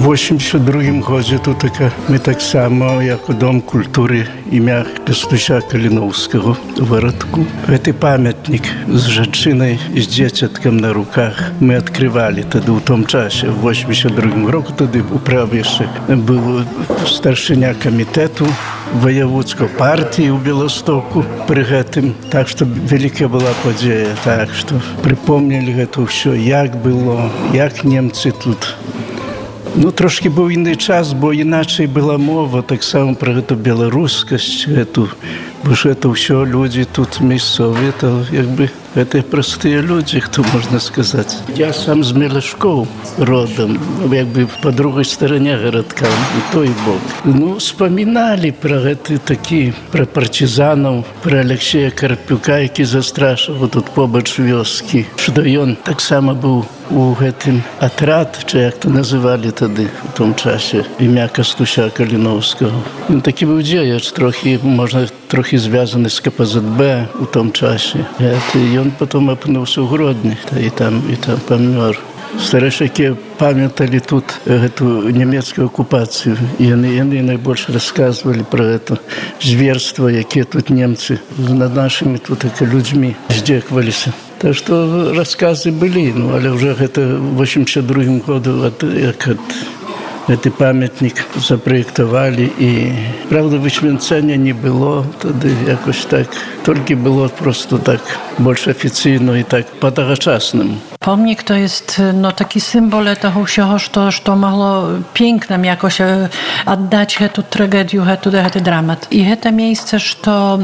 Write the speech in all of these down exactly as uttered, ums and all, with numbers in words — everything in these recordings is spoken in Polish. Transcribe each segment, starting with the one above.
восемьдесят другім годзе тут така, мы таксама, як Дом культуры імя Кастуся Каліноўскага у гарадку. Гэты памятнік з жанчынай і з дзецяткам на руках мы адкрывалі тады ў том часе, в восемьдесят другім року, тады у праве яшчэ быў старшыня камітэту ваяводскай партіі ў Беластоку пры гэтым. Так што вялікая была падзея, так што прыпомнілі гэта ўсё, як было, як немцы тут. Ну, трошки быў інны час, бо іначай была мова, таксама пра гэту беларускасць, гэту, бо ж гэта ўсё людзі тут мясцовыя, то як бы гэта простыя людзі, хто можна сказаць. Я сам з Мелашкоў родам, як бы па другой старане гарадка, у той бок. Ну, спаміналі пра гэты такі, пра партызанаў, пра Алексея Карпюка, які застрашыў тут побач вёскі, што ён таксама быў у гэтым атрад, чи як то называлі тады у том часе, імя Кастуся Каліноўскага. Ён такі быў дзеяч, трохі, можна, трохі звязаны з ка пэ зет бэ у том часе. І ён потом апынуўся ў Гродні, і там, і там памёр. Старэйшакі памяталі тут гэту нямецкую акупацыю. Яны, яны найбольш расказвалі пра гэта зверства, якія тут немцы над нашымі тут людзьмі здзекваліся. Так што расказы былі, ну, але ўжо гэта ў восемьдесят другім году, як ад гэты памятнік запраектавалі, і, правда, высвянцэння не было тады якось так, толькі было просто так больш афіцыйна і так па-тагачаснаму. Pomnik to jest no, taki symbol tego всього, что, что могло pięknym jakoś oddać tę tragedię, tę, tę dramat. I to miejsce, что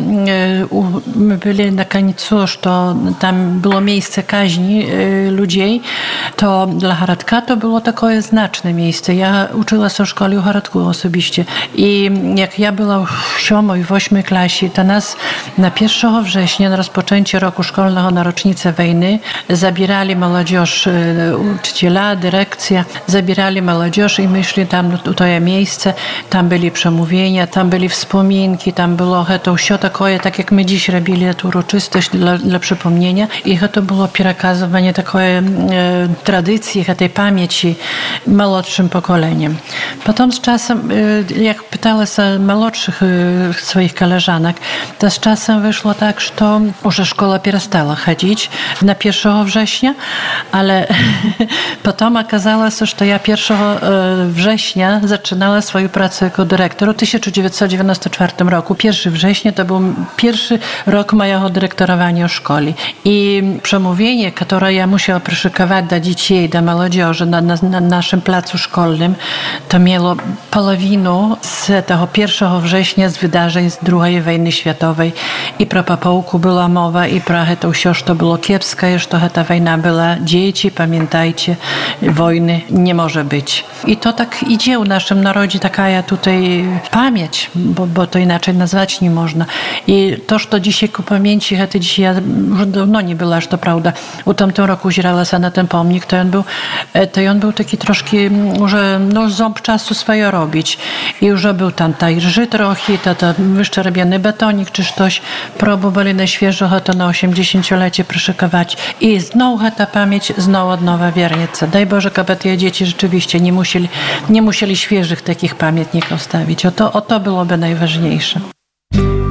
my byli na końcu, что tam było miejsce kaźni ludzi, to dla Haradka to było takie znaczne miejsce. Ja uczyła się w szkole w Haradku osobiście. I jak ja była w siódmej, w ósmej klasie, to nas na pierwszego września, na rozpoczęcie roku szkolnego na rocznicę wojny, zabierali młodzież, uczyciela, dyrekcja, zabierali młodzież i my szli tam w to miejsce, tam byli przemówienia, tam byli wspominki, tam było to wszystko takie, tak jak my dziś robili tę uroczystość dla, dla przypomnienia, i to było przekazywanie takiej e, tradycji, tej pamięci młodszym pokoleniem. Potem z czasem, e, jak pytała się młodszych e, swoich koleżanek, to z czasem wyszło tak, że już szkoła przestała chodzić na pierwszego września, ale potem okazało się, że ja pierwszego września zaczynała swoją pracę jako dyrektor w tysiąc dziewięćset dziewięćdziesiątym czwartym roku. pierwszego września to był pierwszy rok mojego dyrektorowania w szkole. I przemówienie, które ja musiała przyszykować dla dzieci, dla młodzieży na, na, na naszym placu szkolnym, to miało polowinę z tego pierwszego września z wydarzeń z drugiej wojny światowej. I pro papołku była mowa, i pro to wszystko, co było kiepskie, że ta wojna była. Dzieci, pamiętajcie, wojny nie może być. I to tak idzie w naszym narodzie, taka tutaj pamięć, bo, bo to inaczej nazwać nie można. I to, że dzisiaj ku pamięci, to dzisiaj ja już dawno nie była, że to prawda. U tamtym roku uzierała się na ten pomnik, to on był, to on był taki troszkę, że no, ząb czasu swoje robić. I już był tam taj rży trochę, to, to wyszczerbiony betonik czy coś. Próbowali na świeżo to na osiemdziesięciolecie przyszykować. I znowu ta pamięć, znowu od nowa wiernica. Daj Boże, aby te dzieci rzeczywiście nie musieli, nie musieli świeżych takich pamiętników stawić. O to, o to byłoby najważniejsze.